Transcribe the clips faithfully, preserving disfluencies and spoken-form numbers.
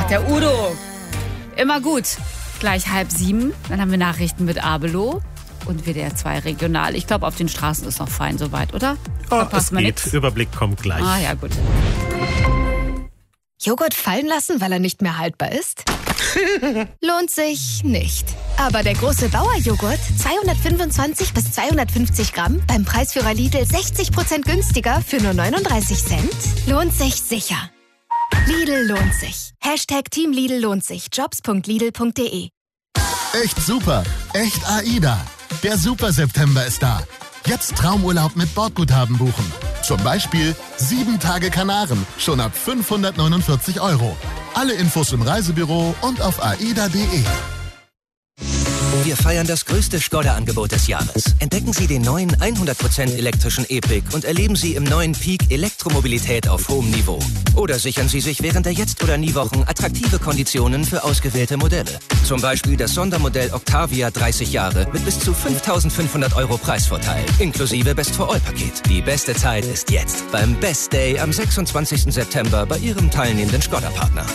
Ach, der Udo. Immer gut. Gleich halb sieben. Dann haben wir Nachrichten mit Abelo und W D R zwei regional. Ich glaube, auf den Straßen ist noch fein soweit, oder? Oh, Verpasst es man geht. nix? Überblick kommt gleich. Ah, ja, gut. Joghurt fallen lassen, weil er nicht mehr haltbar ist? Lohnt sich nicht. Aber der große Bauer-Joghurt, zweihundertfünfundzwanzig bis zweihundertfünfzig Gramm, beim Preisführer Lidl sechzig Prozent günstiger für nur neununddreißig Cent, lohnt sich sicher. Lidl lohnt sich. Hashtag Team Lidl lohnt sich. Jobs punkt lidl punkt de. Echt super. Echt AIDA. Der Super-September ist da. Jetzt Traumurlaub mit Bordguthaben buchen. Zum Beispiel sieben Tage Kanaren, schon ab fünfhundertneunundvierzig Euro. Alle Infos im Reisebüro und auf aida punkt de. Wir feiern das größte Skoda-Angebot des Jahres. Entdecken Sie den neuen hundert Prozent elektrischen E-Pick und erleben Sie im neuen Peak Elektromobilität auf hohem Niveau. Oder sichern Sie sich während der Jetzt- oder Nie-Wochen attraktive Konditionen für ausgewählte Modelle. Zum Beispiel das Sondermodell Octavia dreißig Jahre mit bis zu fünftausendfünfhundert Euro Preisvorteil, inklusive Best-for-All-Paket. Die beste Zeit ist jetzt beim Best Day am sechsundzwanzigsten September bei Ihrem teilnehmenden Skoda-Partner.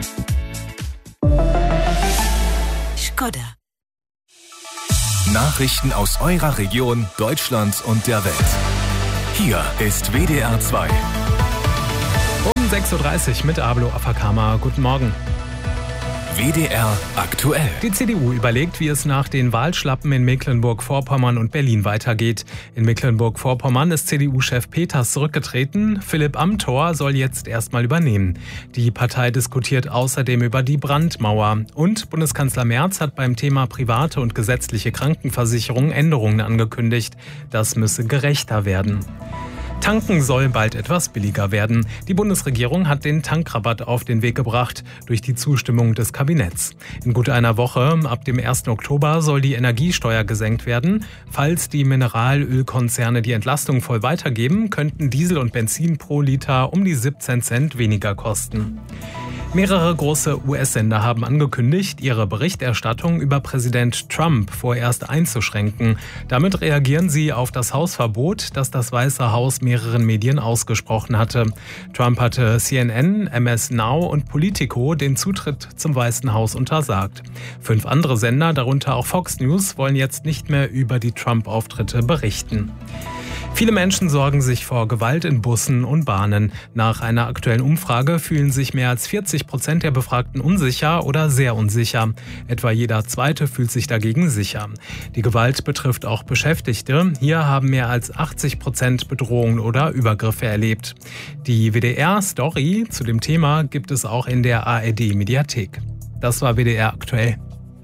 Skoda. Nachrichten aus eurer Region, Deutschland und der Welt. Hier ist W D R zwei. Um sechs Uhr dreißig mit Abelo Afakama. Guten Morgen. W D R aktuell. Die C D U überlegt, wie es nach den Wahlschlappen in Mecklenburg-Vorpommern und Berlin weitergeht. In Mecklenburg-Vorpommern ist C D U-Chef Peters zurückgetreten. Philipp Amthor soll jetzt erstmal übernehmen. Die Partei diskutiert außerdem über die Brandmauer. Und Bundeskanzler Merz hat beim Thema private und gesetzliche Krankenversicherung Änderungen angekündigt. Das müsse gerechter werden. Tanken soll bald etwas billiger werden. Die Bundesregierung hat den Tankrabatt auf den Weg gebracht durch die Zustimmung des Kabinetts. In gut einer Woche, ab dem ersten Oktober, soll die Energiesteuer gesenkt werden. Falls die Mineralölkonzerne die Entlastung voll weitergeben, könnten Diesel und Benzin pro Liter um die siebzehn Cent weniger kosten. Mehrere große U S-Sender haben angekündigt, ihre Berichterstattung über Präsident Trump vorerst einzuschränken. Damit reagieren sie auf das Hausverbot, das das Weiße Haus mehreren Medien ausgesprochen hatte. Trump hatte C N N, M S Now und Politico den Zutritt zum Weißen Haus untersagt. Fünf andere Sender, darunter auch Fox News, wollen jetzt nicht mehr über die Trump-Auftritte berichten. Viele Menschen sorgen sich vor Gewalt in Bussen und Bahnen. Nach einer aktuellen Umfrage fühlen sich mehr als vierzig Prozent der Befragten unsicher oder sehr unsicher. Etwa jeder Zweite fühlt sich dagegen sicher. Die Gewalt betrifft auch Beschäftigte. Hier haben mehr als achtzig Prozent Bedrohungen oder Übergriffe erlebt. Die W D R-Story zu dem Thema gibt es auch in der A R D-Mediathek. Das war W D R aktuell.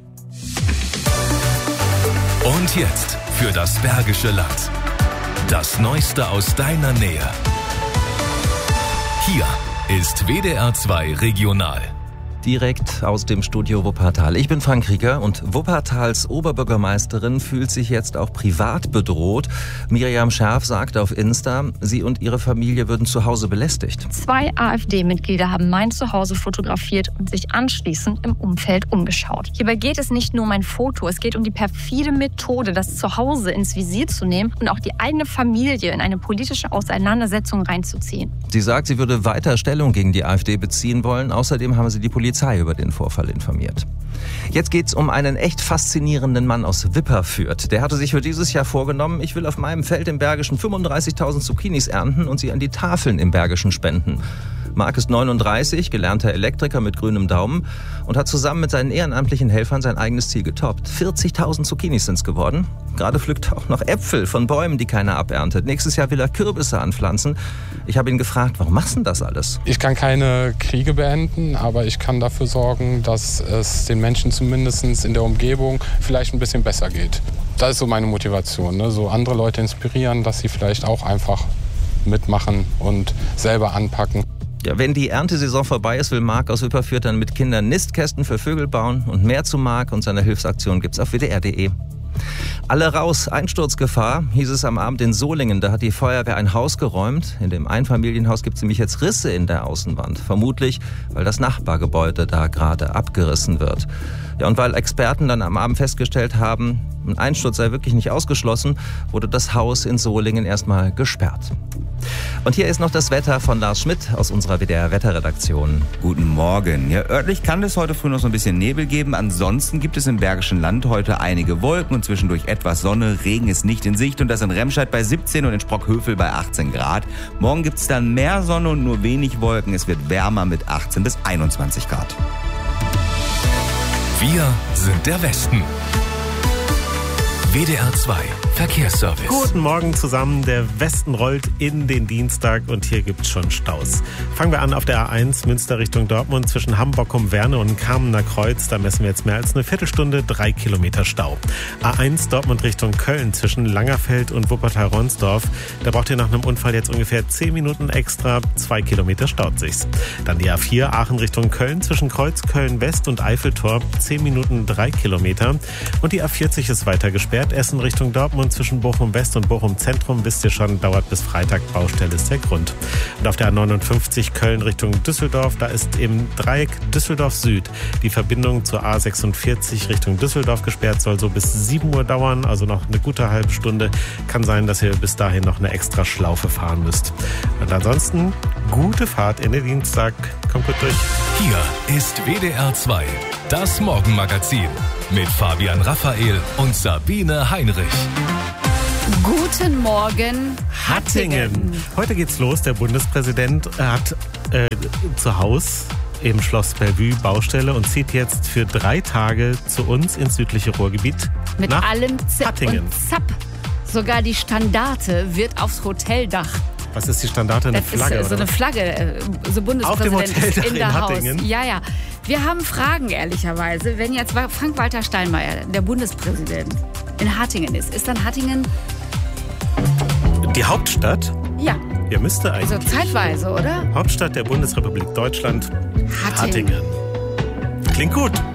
Und jetzt für das Bergische Land. Das Neueste aus deiner Nähe. Hier ist W D R zwei regional. Direkt aus dem Studio Wuppertal. Ich bin Frank Rieger und Wuppertals Oberbürgermeisterin fühlt sich jetzt auch privat bedroht. Miriam Scherf sagt auf Insta, sie und ihre Familie würden zu Hause belästigt. Zwei AfD-Mitglieder haben mein Zuhause fotografiert und sich anschließend im Umfeld umgeschaut. Hierbei geht es nicht nur um ein Foto, es geht um die perfide Methode, das Zuhause ins Visier zu nehmen und auch die eigene Familie in eine politische Auseinandersetzung reinzuziehen. Sie sagt, sie würde weiter Stellung gegen die AfD beziehen wollen. Außerdem haben sie die Polizei über den Vorfall informiert. Jetzt geht's um einen echt faszinierenden Mann aus Wipperfürth. Der hatte sich für dieses Jahr vorgenommen, ich will auf meinem Feld im Bergischen fünfunddreißigtausend Zucchinis ernten und sie an die Tafeln im Bergischen spenden. Marc ist neununddreißig, gelernter Elektriker mit grünem Daumen und hat zusammen mit seinen ehrenamtlichen Helfern sein eigenes Ziel getoppt. vierzigtausend Zucchinis sind's geworden. Gerade pflückt er auch noch Äpfel von Bäumen, die keiner aberntet. Nächstes Jahr will er Kürbisse anpflanzen. Ich habe ihn gefragt, warum machst du denn das alles? Ich kann keine Kriege beenden, aber ich kann dafür sorgen, dass es den Menschen zumindest in der Umgebung vielleicht ein bisschen besser geht. Das ist so meine Motivation, ne? So andere Leute inspirieren, dass sie vielleicht auch einfach mitmachen und selber anpacken. Ja, wenn die Erntesaison vorbei ist, will Marc aus Wipperfürth dann mit Kindern Nistkästen für Vögel bauen. Und mehr zu Marc und seiner Hilfsaktion gibt's auf W D R punkt de. Alle raus, Einsturzgefahr, hieß es am Abend in Solingen. Da hat die Feuerwehr ein Haus geräumt. In dem Einfamilienhaus gibt es nämlich jetzt Risse in der Außenwand. Vermutlich, weil das Nachbargebäude da gerade abgerissen wird. Ja, und weil Experten dann am Abend festgestellt haben, Ein Einsturz sei wirklich nicht ausgeschlossen, wurde das Haus in Solingen erstmal gesperrt. Und hier ist noch das Wetter von Lars Schmidt aus unserer W D R-Wetterredaktion. Guten Morgen. Ja, örtlich kann es heute früh noch so ein bisschen Nebel geben. Ansonsten gibt es im Bergischen Land heute einige Wolken und zwischendurch etwas Sonne. Regen ist nicht in Sicht und das in Remscheid bei siebzehn und in Sprockhövel bei achtzehn Grad. Morgen gibt es dann mehr Sonne und nur wenig Wolken. Es wird wärmer mit achtzehn bis einundzwanzig Grad. Wir sind der Westen. W D R zwei Verkehrsservice. Guten Morgen zusammen. Der Westen rollt in den Dienstag und hier gibt's schon Staus. Fangen wir an auf der A eins Münster Richtung Dortmund zwischen Hamburg-Werne und Kamener Kreuz. Da messen wir jetzt mehr als eine Viertelstunde, drei Kilometer Stau. A eins Dortmund Richtung Köln zwischen Langerfeld und Wuppertal-Ronsdorf. Da braucht ihr nach einem Unfall jetzt ungefähr zehn Minuten extra. Zwei Kilometer staut sich's. Dann die A vier Aachen Richtung Köln zwischen Kreuzköln West und Eiffeltor. zehn Minuten, drei Kilometer. Und die A vierzig ist weiter gesperrt. Essen Richtung Dortmund zwischen Bochum West und Bochum Zentrum, wisst ihr schon, dauert bis Freitag. Baustelle ist der Grund. Und auf der A neunundfünfzig Köln Richtung Düsseldorf, da ist im Dreieck Düsseldorf Süd die Verbindung zur A sechsundvierzig Richtung Düsseldorf gesperrt, soll so bis sieben Uhr dauern, also noch eine gute halbe Stunde. Kann sein, dass ihr bis dahin noch eine extra Schlaufe fahren müsst. Und ansonsten gute Fahrt in den Dienstag. Kommt gut durch. Hier ist W D R zwei, das Morgenmagazin mit Fabian Raphael und Sabine Heinrich. Guten Morgen, Hattingen. Hattingen. Heute geht's los. Der Bundespräsident hat äh, zu Hause im Schloss Bellevue Baustelle und zieht jetzt für drei Tage zu uns ins südliche Ruhrgebiet. Mit nach allem Zip Hattingen. und Zap. Sogar die Standarte wird aufs Hoteldach. Was ist die Standarte? Eine das Flagge, ist so oder? eine Flagge. So Bundespräsident Auf dem Hoteldach in der in Haus. Hattingen? Ja, ja. Wir haben Fragen, ehrlicherweise. Wenn jetzt Frank-Walter Steinmeier, der Bundespräsident, in Hattingen ist, ist dann Hattingen die Hauptstadt? Ja. Ja, müsste eigentlich. Also zeitweise, oder? Hauptstadt der Bundesrepublik Deutschland, Hattingen. Hattingen. Klingt gut.